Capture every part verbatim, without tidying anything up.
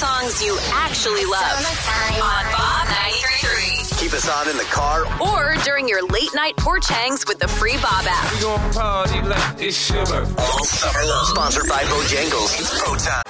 songs you actually love. On Bob ninety-three point three. Keep us on in the car or during your late night porch hangs with the free Bob app. We gon' party like it's sugar. All summer long. Sponsored by Bojangles. It's Pro Time.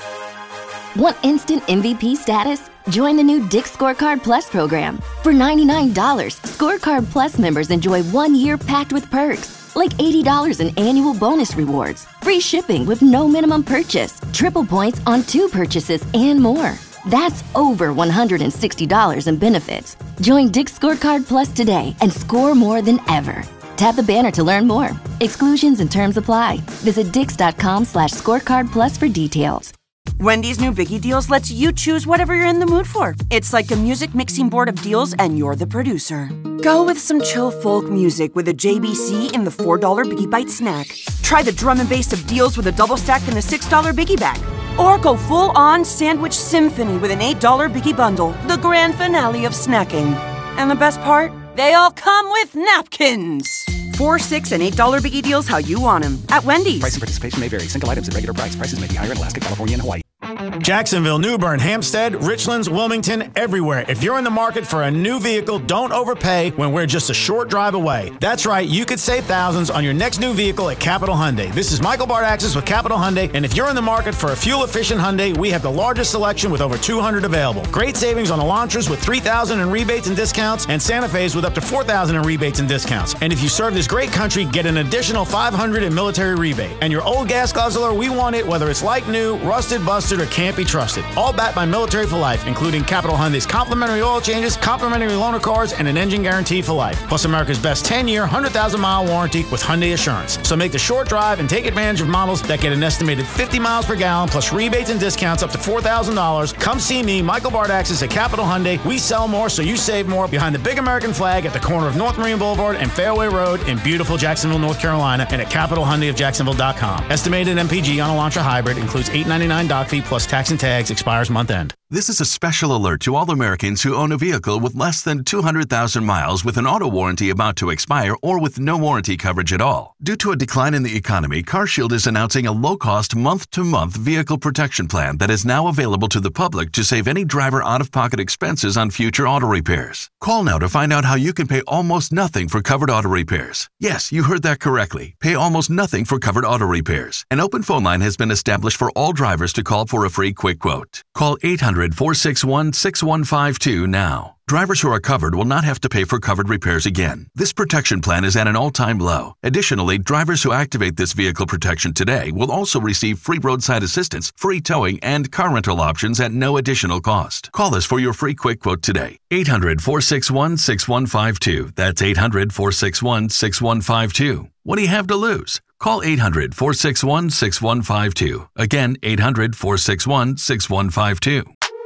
Want instant M V P status? Join the new Dick's Scorecard Plus program. For ninety-nine dollars, Scorecard Plus members enjoy one year packed with perks, like eighty dollars in annual bonus rewards, free shipping with no minimum purchase, triple points on two purchases, and more. That's over one hundred sixty dollars in benefits. Join Dick's Scorecard Plus today and score more than ever. Tap the banner to learn more. Exclusions and terms apply. Visit dix.com slash scorecard plus for details. Wendy's new Biggie Deals lets you choose whatever you're in the mood for. It's like a music mixing board of deals, and you're the producer. Go with some chill folk music with a J B C in the four dollar Biggie Bite snack. Try the drum and bass of deals with a double stack in the six dollar Biggie Bag. Or go full-on sandwich symphony with an eight dollar Biggie Bundle, the grand finale of snacking. And the best part? They all come with napkins. Four, six, and eight dollar Biggie Deals how you want them at Wendy's. Price and participation may vary. Single items at regular price. Prices may be higher in Alaska, California, and Hawaii. Jacksonville, New Bern, Hampstead, Richlands, Wilmington, everywhere. If you're in the market for a new vehicle, don't overpay when we're just a short drive away. That's right, you could save thousands on your next new vehicle at Capital Hyundai. This is Michael Bardaxis with Capital Hyundai, and if you're in the market for a fuel-efficient Hyundai, we have the largest selection with over two hundred available. Great savings on Elantras with three thousand dollars in rebates and discounts, and Santa Fe's with up to four thousand dollars in rebates and discounts. And if you serve this great country, get an additional five hundred dollars in military rebate. And your old gas guzzler, we want it whether it's like new, rusted, busted, or can't be trusted. All backed by Military for Life, including Capital Hyundai's complimentary oil changes, complimentary loaner cars, and an engine guarantee for life. Plus America's best ten-year, one hundred thousand mile warranty with Hyundai Assurance. So make the short drive and take advantage of models that get an estimated fifty miles per gallon, plus rebates and discounts up to four thousand dollars. Come see me, Michael Bardaxis at Capital Hyundai. We sell more, so you save more. Behind the big American flag at the corner of North Marine Boulevard and Fairway Road in beautiful Jacksonville, North Carolina, and at capital hyundai of jacksonville dot com. Estimated M P G on Elantra Hybrid includes eight ninety-nine doc fee plus tax and tags. Expires month end. This is a special alert to all Americans who own a vehicle with less than two hundred thousand miles with an auto warranty about to expire or with no warranty coverage at all. Due to a decline in the economy, CarShield is announcing a low-cost month-to-month vehicle protection plan that is now available to the public to save any driver out-of-pocket expenses on future auto repairs. Call now to find out how you can pay almost nothing for covered auto repairs. Yes, you heard that correctly. Pay almost nothing for covered auto repairs. An open phone line has been established for all drivers to call for a free quick quote. Call eight hundred, four six one, six one five two now. Drivers who are covered will not have to pay for covered repairs again. This protection plan is at an all-time low. Additionally, drivers who activate this vehicle protection today will also receive free roadside assistance, free towing, and car rental options at no additional cost. Call us for your free quick quote today. eight hundred, four six one, six one five two. That's eight hundred, four six one, six one five two. What do you have to lose? Call eight hundred, four six one, six one five two. Again, eight hundred, four six one, six one five two.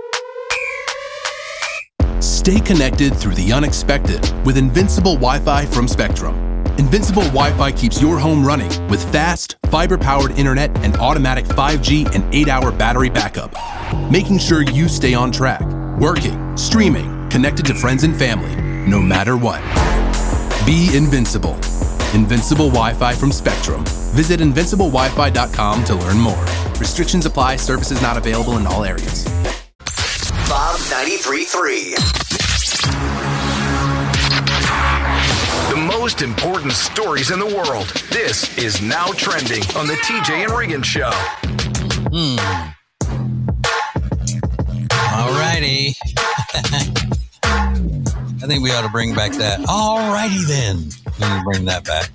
Stay connected through the unexpected with Invincible Wi-Fi from Spectrum. Invincible Wi-Fi keeps your home running with fast, fiber-powered internet and automatic five G and eight hour battery backup, making sure you stay on track, working, streaming, connected to friends and family, no matter what. Be invincible. Invincible Wi-Fi from Spectrum. Visit invincible wi fi dot com to learn more. Restrictions apply. Services not available in all areas. Bob ninety-three point three. The most important stories in the world. This is Now Trending on the T J and Regan Show. Hmm. All righty. I think we ought to bring back that. All righty then. Let me bring that back.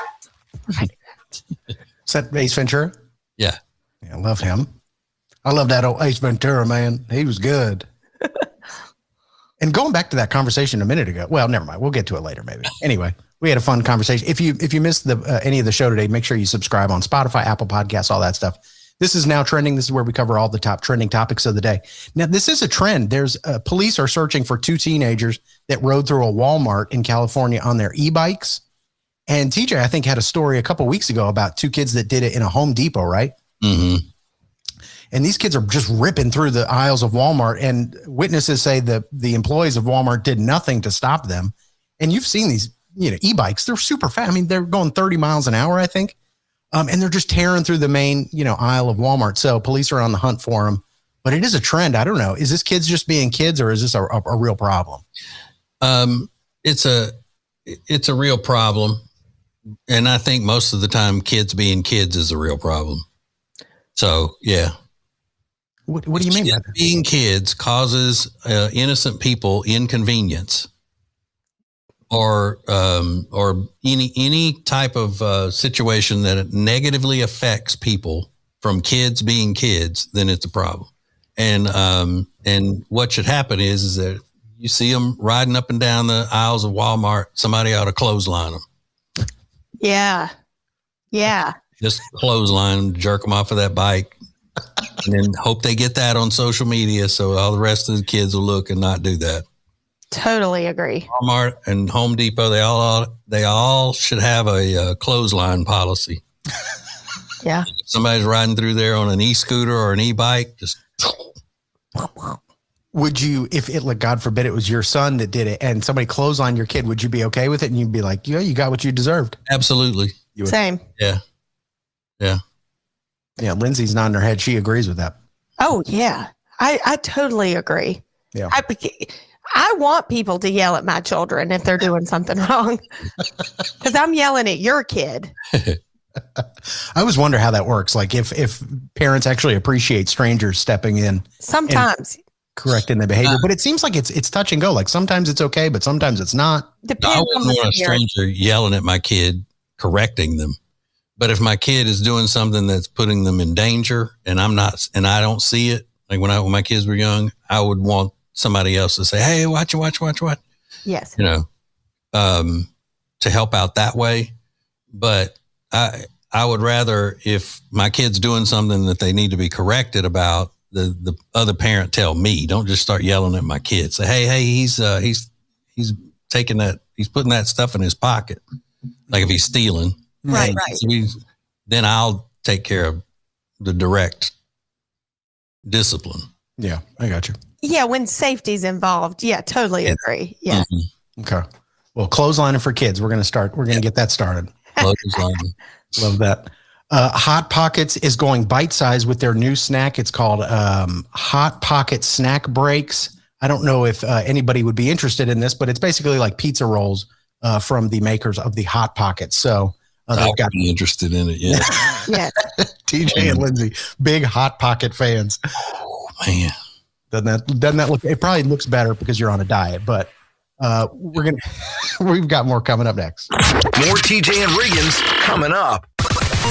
Is that Ace Ventura? Yeah. Yeah, I love him. I love that old Ace Ventura, man. He was good. And going back to that conversation a minute ago, well, never mind. We'll get to it later, maybe. Anyway, we had a fun conversation. If you if you missed the uh, any of the show today, make sure you subscribe on Spotify, Apple Podcasts, all that stuff. This is Now Trending. This is where we cover all the top trending topics of the day. Now, this is a trend. There's uh, police are searching for two teenagers that rode through a Walmart in California on their e-bikes. And T J, I think, had a story a couple of weeks ago about two kids that did it in a Home Depot, right? Mm-hmm. And these kids are just ripping through the aisles of Walmart, and witnesses say that the employees of Walmart did nothing to stop them. And you've seen these, you know, e-bikes. They're super fast. I mean, they're going thirty miles an hour, I think. Um, and they're just tearing through the main, you know, aisle of Walmart. So police are on the hunt for them. but it is a trend. I don't know. Is this kids just being kids, or is this a, a, a real problem? Um, it's a, it's a real problem. And I think most of the time kids being kids is a real problem. So, yeah. What, what do you mean by that? Being kids causes uh, innocent people inconvenience, or um, or any any type of uh, situation that negatively affects people from kids being kids, then it's a problem. And um, and what should happen is is that you see them riding up and down the aisles of Walmart, somebody ought to clothesline them. Yeah, yeah. Just clothesline them, jerk them off of that bike. And then hope they get that on social media so all the rest of the kids will look and not do that. Totally agree. Walmart and Home Depot, they all they all should have a, a clothesline policy. Yeah. If somebody's riding through there on an e-scooter or an e-bike, just. Would you, if it, like, God forbid, it was your son that did it and somebody clotheslined your kid, would you be okay with it? And you'd be like, yeah, you got what you deserved. Absolutely. You would. Same. Yeah. Yeah. Yeah, Lindsay's nodding her head. She agrees with that. Oh, yeah. I, I totally agree. Yeah. I, I want people to yell at my children if they're doing something wrong, because I'm yelling at your kid. I always wonder how that works. Like if, if parents actually appreciate strangers stepping in. Sometimes. Correcting the behavior. Uh, but it seems like it's it's touch and go. Like sometimes it's okay, but sometimes it's not. Depends I wouldn't want a stranger yelling at my kid, correcting them. But if my kid is doing something that's putting them in danger and I'm not, and I don't see it, like when I, when my kids were young, I would want somebody else to say, hey, watch it, watch, watch, watch. Yes. You know, um, to help out that way. But I, I would rather, if my kid's doing something that they need to be corrected about, the, the other parent tell me, don't just start yelling at my kid. Say, hey, hey, he's, uh, he's, he's taking that, he's putting that stuff in his pocket. Like if he's stealing. Right, right. So we, then I'll take care of the direct discipline. Yeah, I got you. Yeah, when safety's involved. Yeah, totally yeah. agree. Yeah. Mm-hmm. Okay. Well, clotheslining for kids. We're going to start. We're going to yeah. get that started. Love that. Uh, Hot Pockets is going bite size with their new snack. It's called um, Hot Pocket Snack Breaks. I don't know if uh, anybody would be interested in this, but it's basically like pizza rolls uh, from the makers of the Hot Pockets. So. Uh, I'll got be interested in it. Yeah. Yeah. T J and Lindsay, big Hot Pocket fans. Oh man. Doesn't that, doesn't that look, it probably looks better because you're on a diet, but uh, we're going to, we've got more coming up next. More T J and Riggins coming up.